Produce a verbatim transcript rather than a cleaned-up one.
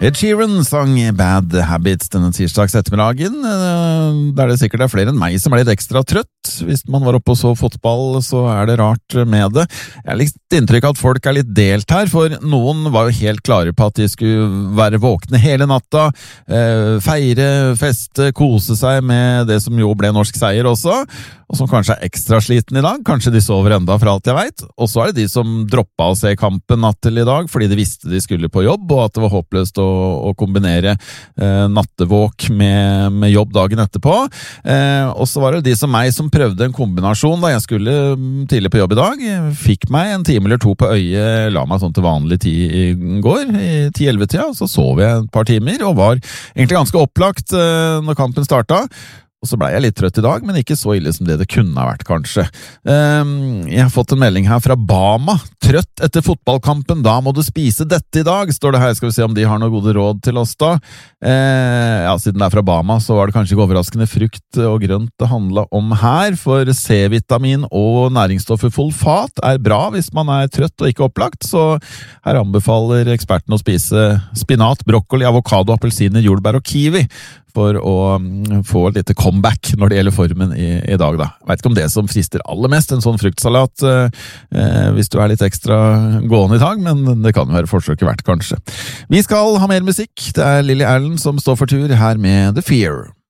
Ed Sheeran sang Bad Habits denne tirsdags ettermiddagen, der det sikkert er flere enn meg som er litt ekstra trøtt. Hvis man var oppe og så fotball, så er det rart med det. Jeg har litt inntrykk av at folk er litt delt her, for noen var jo helt klare på at de skulle være våkne hele natta, feire, feste, kose seg med det som jo ble norsk seier også, og som kanskje er ekstra sliten i dag. Kanskje de sover enda for alt jeg vet. Og så er det de som droppa å se kampen natt til i dag, fordi de visste de skulle på jobb, og at det var håpløst å, å kombinere eh, nattevåk med, med jobb dagen etterpå. Eh, og så var det de som meg som prøvde en kombinasjon da jeg skulle tidlig på jobb i dag. Fikk meg en time eller to på øyet, la meg sånn til vanlig tid i går, i ti-elleve-tida, og så sov jeg et par timer, og var egentlig ganske opplagt eh, når kampen startet. Og så ble jeg litt trøtt i dag, men ikke så ille som det det kunne ha vært, kanskje. Jeg har fått en melding her fra Bama. Trøtt etter fotballkampen, da må du spise dette i dag, står det her. Skal vi se om de har noen gode råd til oss da. Ja, siden det er fra Bama, så var det kanskje ikke overraskende frukt og grønt det handlet om her, for C-vitamin og næringsstoffer sulfat er bra hvis man er trøtt og ikke opplagt, så her anbefaler eksperten å spise spinat, brokkoli, avokado, appelsiner, jordbær og kiwi, for å få et lite comeback når det gjelder formen i, i dag da. Jeg vet ikke om det som frister aller mest, en sånn fruktsalat, eh, hvis du er litt ekstra gående i dag, men det kan jo være forsøket verdt kanskje. Vi skal ha mer musikk. Det er Lily Allen som står for tur her med The Fear.